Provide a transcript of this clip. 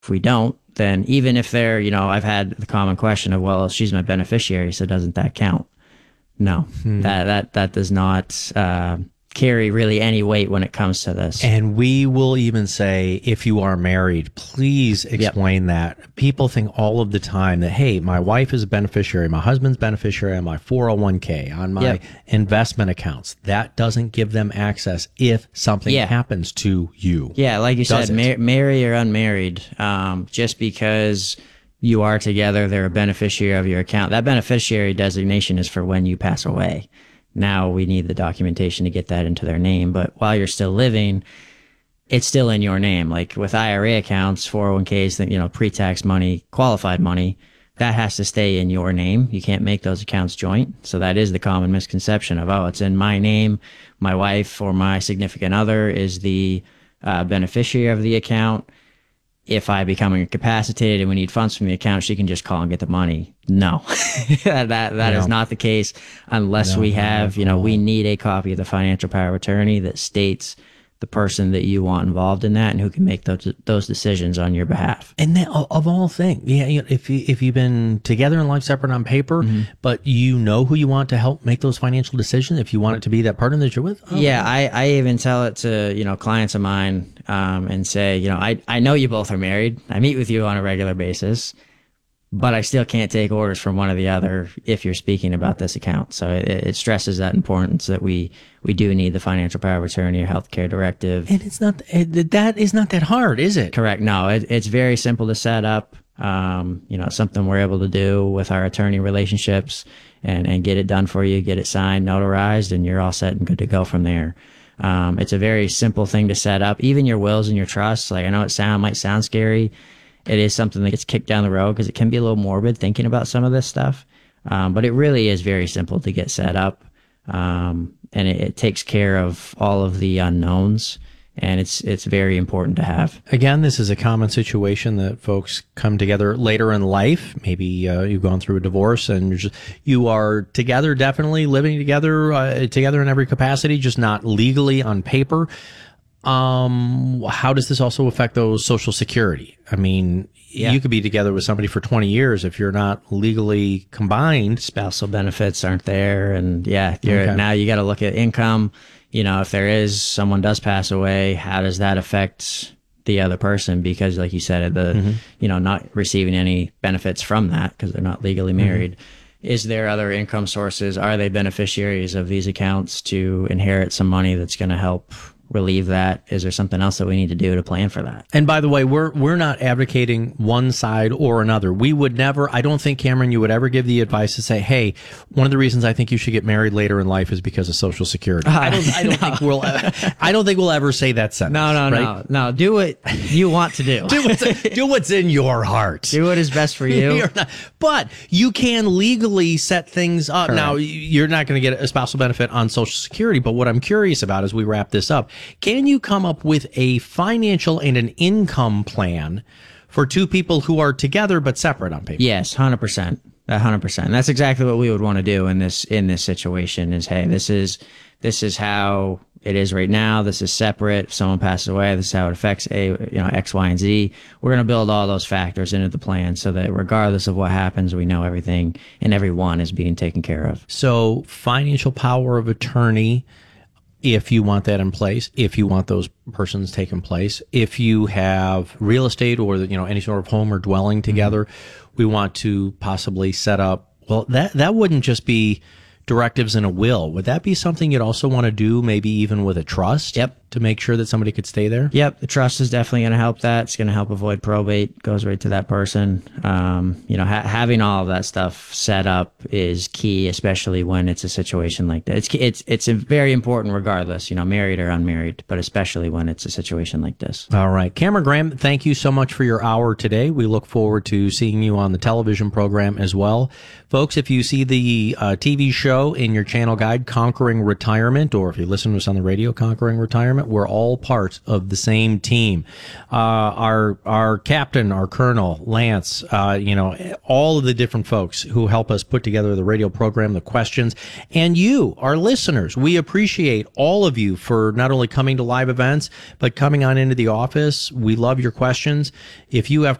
If we don't, then even if they're, I've had the common question of, well, she's my beneficiary, so doesn't that count? No, that does not carry really any weight when it comes to this. And we will even say, if you are married, please explain that. People think all of the time that, hey, my wife is a beneficiary, my husband's beneficiary on my 401k, on my investment accounts. That doesn't give them access if something happens to you. Yeah, like you said, married or unmarried, just because you are together, they're a beneficiary of your account. That beneficiary designation is for when you pass away. Now we need the documentation to get that into their name. But while you're still living, it's still in your name. Like with IRA accounts, 401ks, pre-tax money, qualified money, that has to stay in your name. You can't make those accounts joint. So that is the common misconception of, oh, it's in my name. My wife or my significant other is the beneficiary of the account. If I become incapacitated and we need funds from the account, she can just call and get the money. No, that is not the case unless we have, we need a copy of the financial power of attorney that states the person that you want involved in that and who can make those decisions on your behalf. And then, of all things, if you've been together in life separate on paper, but you know who you want to help make those financial decisions, if you want it to be that partner that you're with. I even tell it to, clients of mine, and say, I know you both are married. I meet with you on a regular basis, but I still can't take orders from one or the other if you're speaking about this account. So it stresses that importance that we do need the financial power of attorney or healthcare directive. And it's not, that is not that hard, is it? Correct. No, it's very simple to set up. It's something we're able to do with our attorney relationships and get it done for you, get it signed, notarized, and you're all set and good to go from there. It's a very simple thing to set up. Even your wills and your trusts, like I know it might sound scary. It is something that gets kicked down the road because it can be a little morbid thinking about some of this stuff. But it really is very simple to get set up. And it takes care of all of the unknowns. And it's very important to have. Again, this is a common situation that folks come together later in life. Maybe you've gone through a divorce and you are together, definitely living together, together in every capacity, just not legally on paper. How does this also affect those Social Security? I mean, you could be together with somebody for 20 years if you're not legally combined. Spousal benefits aren't there. And now you got to look at income. If someone does pass away, how does that affect the other person? Because like you said, not receiving any benefits from that because they're not legally married. Is there other income sources? Are they beneficiaries of these accounts to inherit some money that's going to help relieve that? Is there something else that we need to do to plan for that? And by the way, we're not advocating one side or another. We would never, I don't think, Cameron, you would ever give the advice to say, hey, one of the reasons I think you should get married later in life is because of Social Security. I don't think we'll ever say that sentence. No. Do what you want to do. do what's in your heart. Do what is best for you. But you can legally set things up. Correct. Now, you're not going to get a spousal benefit on Social Security, but what I'm curious about as we wrap this up, can you come up with a financial and an income plan for two people who are together but separate on paper? Yes, 100%. 100%. That's exactly what we would want to do in this situation is, hey, this is how it is right now. This is separate. If someone passes away, this is how it affects X, Y, and Z. We're going to build all those factors into the plan so that regardless of what happens, we know everything and everyone is being taken care of. So financial power of attorney, if you want that in place, if you want those persons taken place, if you have real estate or any sort of home or dwelling together, we want to possibly set up. Well, that wouldn't just be directives in a will. Would that be something you'd also want to do, maybe even with a trust? Yep. To make sure that somebody could stay there? Yep. The trust is definitely going to help that. It's going to help avoid probate. Goes right to that person. Having all of that stuff set up is key, especially when it's a situation like that. It's very important regardless, married or unmarried, but especially when it's a situation like this. All right. Cameron Graham, thank you so much for your hour today. We look forward to seeing you on the television program as well. Folks, if you see the TV show in your channel guide, Conquering Retirement, or if you listen to us on the radio, Conquering Retirement, environment. We're all part of the same team. Our captain, our colonel, Lance, all of the different folks who help us put together the radio program, the questions, and you, our listeners. We appreciate all of you for not only coming to live events, but coming on into the office. We love your questions. If you have